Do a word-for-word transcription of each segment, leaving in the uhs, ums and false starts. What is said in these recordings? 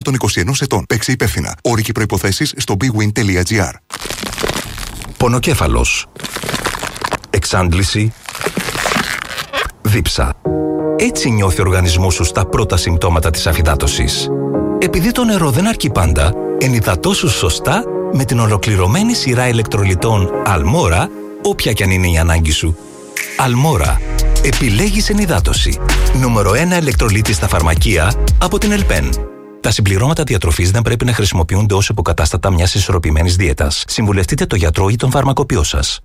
των είκοσι ενός ετών. Παίξε υπεύθυνα. Όροι και προϋποθέσεις στο bwin τελεία gr. Πονοκέφαλος. Εξάντληση. Δίψα. Έτσι νιώθει ο οργανισμός σου στα πρώτα συμπτώματα της αφυδάτωσης. Επειδή το νερό δεν αρκεί πάντα, ενυδατώσου σωστά με την ολοκληρωμένη σειρά ηλεκτρολιτών Αλμόρα, όποια κι αν είναι η ανάγκη σου. Αλμόρα. Επιλέγεις ενυδάτωση. Νούμερο ένα ηλεκτρολίτη στα φαρμακεία από την Ελπέν. Τα συμπληρώματα διατροφής δεν πρέπει να χρησιμοποιούνται ως υποκατάστατα μιας ισορροπημένης δίαιτας. Συμβουλευτείτε τον γιατρό ή τον φαρμακοποιό σας.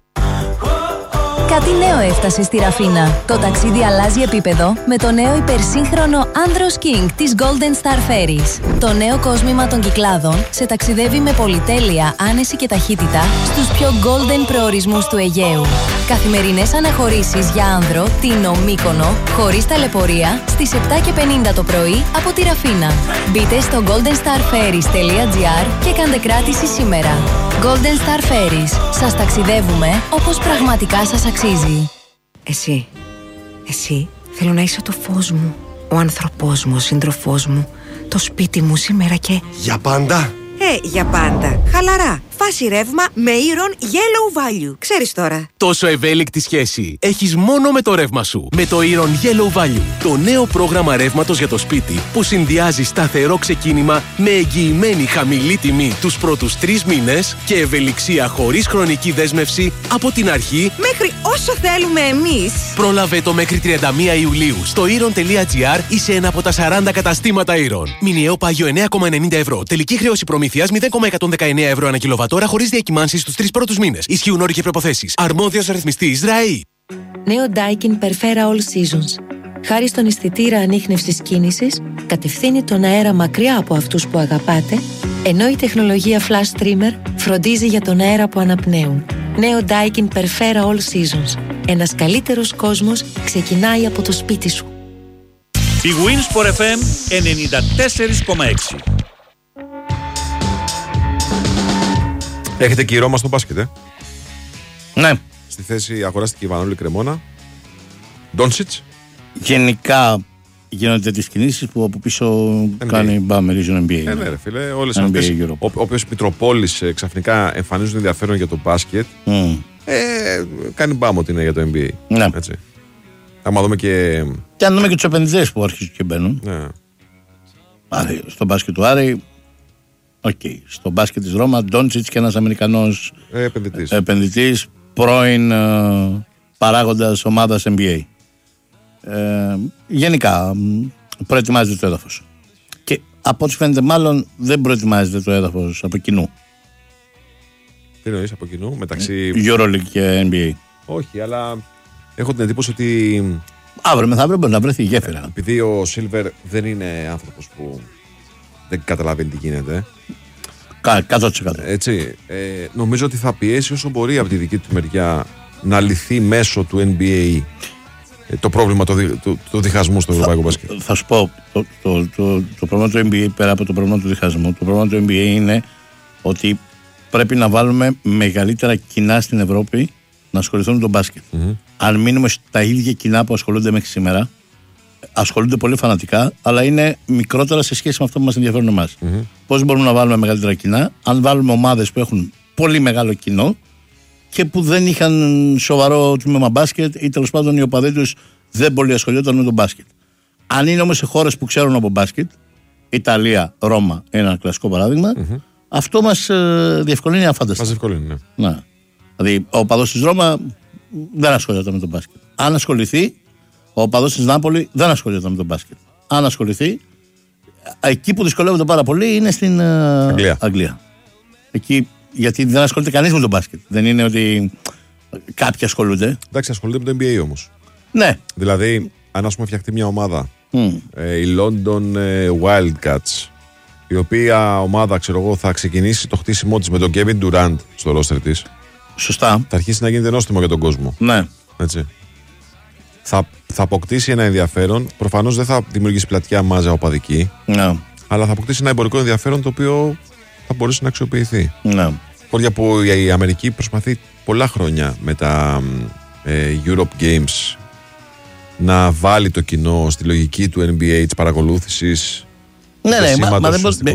Κάτι νέο έφτασε στη Ραφίνα. Το ταξίδι αλλάζει επίπεδο με το νέο υπερσύγχρονο Andros King της Golden Star Ferries. Το νέο κόσμημα των Κυκλάδων σε ταξιδεύει με πολυτέλεια, άνεση και ταχύτητα στους πιο golden προορισμούς του Αιγαίου. Καθημερινές αναχωρήσεις για άνδρο, Τίνο, Μύκονο, χωρίς ταλαιπωρία, στις επτά και πενήντα το πρωί από τη Ραφίνα. Μπείτε στο golden star ferries τελεία gr και κάντε κράτηση σήμερα. Golden Star Ferries. Σας ταξιδεύουμε όπως πραγματικά σας αξίζει. Εσύ, εσύ θέλω να είσαι το φως μου, ο άνθρωπός μου, ο σύντροφός μου, το σπίτι μου σήμερα και... Για πάντα! Ε, για πάντα. Χαλαρά. Φάση ρεύμα με Iron Yellow Value. Ξέρεις τώρα. Τόσο ευέλικτη σχέση έχεις μόνο με το ρεύμα σου. Με το Iron Yellow Value. Το νέο πρόγραμμα ρεύματος για το σπίτι που συνδυάζει σταθερό ξεκίνημα με εγγυημένη χαμηλή τιμή τους πρώτους τρεις μήνες και ευελιξία χωρίς χρονική δέσμευση από την αρχή μέχρι όσο θέλουμε εμείς. Πρόλαβε το μέχρι τριάντα μία Ιουλίου στο iron τελεία gr ή σε ένα από τα σαράντα καταστήματα Iron. Μηνιαίο πάγιο εννέα κόμμα ενενήντα ευρώ. Τελική χρέωση προμήθειας μηδέν κόμμα εκατόν δεκαεννέα ευρώ ανά κιλοβατόρα χωρίς διακυμάνσεις στους τρεις πρώτους μήνες. Ισχύουν όροι και προϋποθέσεις. Αρμόδιος ρυθμιστής ΡΑΗ. Νέο Daikin Perfera All Seasons. Χάρη στον αισθητήρα ανίχνευσης κίνησης, κατευθύνει τον αέρα μακριά από αυτούς που αγαπάτε, ενώ η τεχνολογία Flash Trimmer φροντίζει για τον αέρα που αναπνέουν. Νέο Daikin Perfera All Seasons. Ένας καλύτερος κόσμος ξεκινάει από το σπίτι σου. Η Winsport εφ εμ ενενήντα τέσσερα κόμμα έξι. Έχετε και η Ρώμα στο μπάσκετ, ε? Ναι. Στη θέση αγοράστηκε η Βανόλη Κρεμόνα. Ντόνσιτς. Γενικά γίνονται τις κινήσεις που από πίσω N B A. Κάνει μπάμε Region N B A. Ε, ναι, ρε φίλε, όλες αυτές. Όποιος η Πιτροπόλης ε, ξαφνικά εμφανίζουν ενδιαφέρον για το μπάσκετ, mm. ε, κάνει μπάμ ότι είναι για το N B A. Ναι. Έτσι. Θα δούμε και. Και αν δούμε και τους επενδυτές που αρχίζουν και μπαίνουν. Ναι. Άρη, στο μπάσκετ του Άρη. Οκ. Okay. Στο μπάσκετ της Ρώμα, Ντόντσιτς και ένας Αμερικανός ε, επενδυτής. επενδυτής, πρώην ε, παράγοντας ομάδας N B A. Ε, γενικά, προετοιμάζεται το έδαφος. Και από ό,τι φαίνεται, μάλλον δεν προετοιμάζεται το έδαφος από κοινού. Τι εννοείς από κοινού, μεταξύ. EuroLeague και N B A. Όχι, αλλά έχω την εντύπωση ότι. Αύριο μεθαύριο μπορεί να βρεθεί γέφυρα. Επειδή ο Σίλβερ δεν είναι άνθρωπος που δεν καταλαβαίνει τι γίνεται. εκατό τοις εκατό. Έτσι. Ε, νομίζω ότι θα πιέσει όσο μπορεί από τη δική του μεριά να λυθεί μέσω του N B A το πρόβλημα του το, το, το διχασμού στο ευρωπαϊκό μπάσκετ. Θα σου πω, το, το, το, το πρόβλημα του N B A πέρα από το πρόβλημα του διχασμού, το πρόβλημα του N B A είναι ότι πρέπει να βάλουμε μεγαλύτερα κοινά στην Ευρώπη να ασχοληθούν με τον μπάσκετ. Mm-hmm. Αν μείνουμε στα ίδια κοινά που ασχολούνται μέχρι σήμερα, ασχολούνται πολύ φανατικά, αλλά είναι μικρότερα σε σχέση με αυτό που μας ενδιαφέρουν εμάς. Mm-hmm. Πώς μπορούμε να βάλουμε μεγαλύτερα κοινά, αν βάλουμε ομάδες που έχουν πολύ μεγάλο κοινό και που δεν είχαν σοβαρό τμήμα μπάσκετ ή τέλος πάντων οι οπαδοί τους δεν πολύ ασχολιόταν με τον μπάσκετ. Αν είναι όμως σε χώρες που ξέρουν από μπάσκετ, Ιταλία, Ρώμα, ένα κλασικό παράδειγμα, mm-hmm. αυτό μας ε, διευκολύνει αφάνταστα. Μας διευκολύνει, ναι. Να. Δηλαδή, ο οπαδός της Ρώμα δεν ασχολιόταν με τον μπάσκετ. Αν ασχοληθεί, ο οπαδός της Νάπολη δεν ασχολιόταν με τον μπάσκετ. Αν ασχοληθεί, εκεί που δυσκολεύονται πάρα πολύ είναι στην uh, Αγγλία. Αγγλία. Εκεί, γιατί δεν ασχολείται κανείς με τον μπάσκετ. Δεν είναι ότι κάποιοι ασχολούνται. Εντάξει, ασχολούνται με το N B A όμως. Ναι. Δηλαδή, αν ας πούμε φτιαχτεί μια ομάδα, mm. ε, η London ε, Wildcats, η οποία ομάδα, ξέρω εγώ, θα ξεκινήσει το χτίσιμό της με τον Kevin Durant στο ρόστερ της. Σωστά. Θα αρχίσει να γίνεται νόστιμο για τον κόσμο. Ναι. Έτσι. Θα, θα αποκτήσει ένα ενδιαφέρον. Προφανώς δεν θα δημιουργήσει πλατιά μάζα οπαδική. Ναι. Αλλά θα αποκτήσει ένα εμπορικό ενδιαφέρον το οποίο θα μπορέσει να αξιοποιηθεί. Ναι. Χώρια που η Αμερική προσπαθεί πολλά χρόνια με τα ε, Europe Games να βάλει το κοινό στη λογική του N B A, της παρακολούθησης. Ναι, ναι, μα, μα δεν μπορεί.